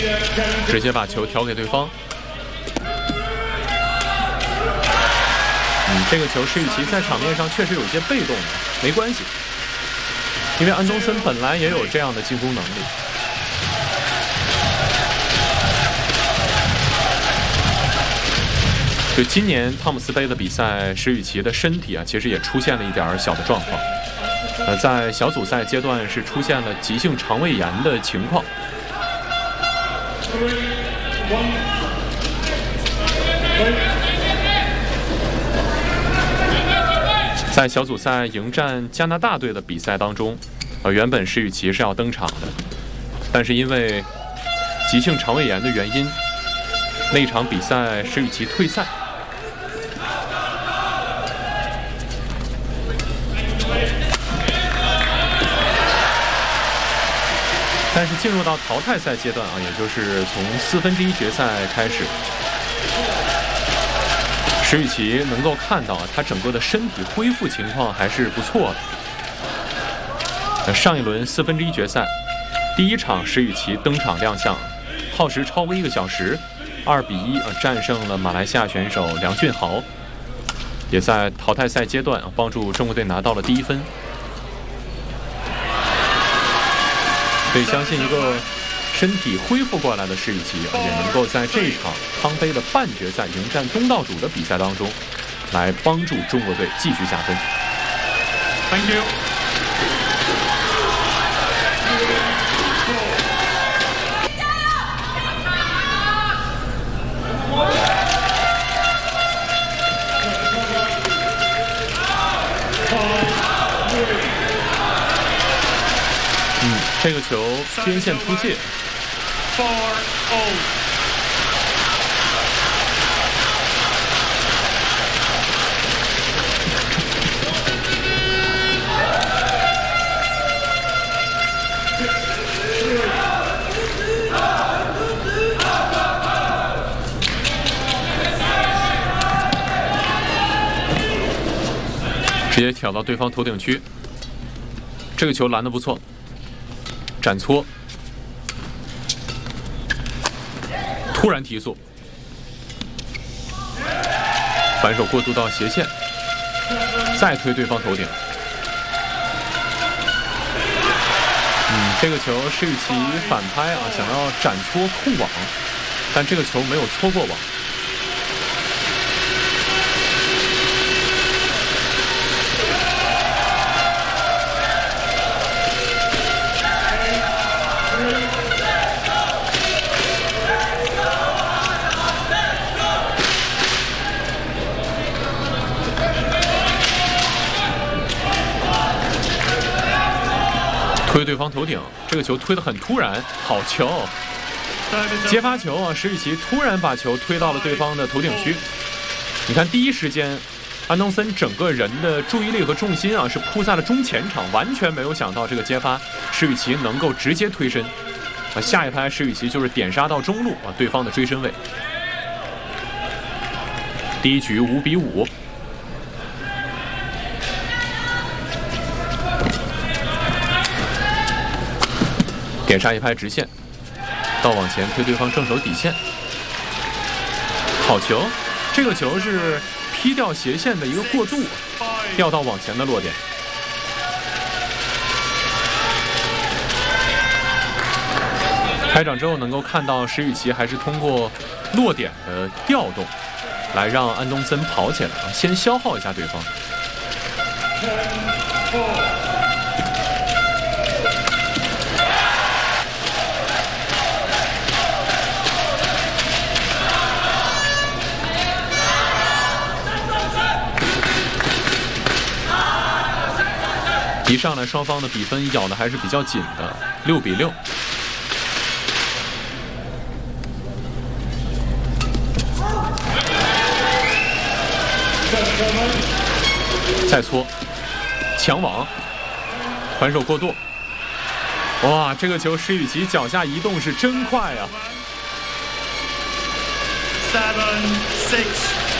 直接把球调给对方。这个球施雨琦在场面上确实有一些被动的，没关系，因为安东森本来也有这样的进攻能力。就今年汤姆斯杯的比赛，施雨琦的身体其实也出现了一点小的状况。在小组赛阶段是出现了急性肠胃炎的情况。在小组赛迎战加拿大队的比赛当中，原本施雨琦是要登场的，但是因为急性肠胃炎的原因，那场比赛施雨琦退赛。但是进入到淘汰赛阶段也就是从1/4决赛开始，施雨琦能够看到他整个的身体恢复情况还是不错的。上一轮1/4决赛，第一场施雨琦登场亮相，耗时超过1个小时，2-1战胜了马来西亚选手梁俊豪，也在淘汰赛阶段帮助中国队拿到了第1分。所以相信一个身体恢复过来的施雨琦也能够在这场康杯的半决赛迎战东道主的比赛当中，来帮助中国队继续下分。 Thank you. 这个球边线出界。直接挑到对方头顶区，这个球拦得不错。斩搓，突然提速，反手过渡到斜线，再推对方头顶。这个球施雨琦反拍想要斩搓控网，但这个球没有搓过网。推对方头顶，这个球推得很突然，好球！接发球施雨琦突然把球推到了对方的头顶区。你看，第一时间，安东森整个人的注意力和重心是扑在了中前场，完全没有想到这个接发施雨琦能够直接推身。下一拍施雨琦就是点杀到中路对方的追身位。第一局5-5。点杀一拍直线，到往前推对方正手底线，好球！这个球是劈掉斜线的一个过渡，掉到往前的落点。开场之后能够看到施雨琦还是通过落点的调动，来让安东森跑起来，先消耗一下对方。一上来双方的比分咬的还是比较紧的，6-6。再搓，抢网，反手过渡。哇，这个球施雨琦脚下移动是真快啊！ 7-6。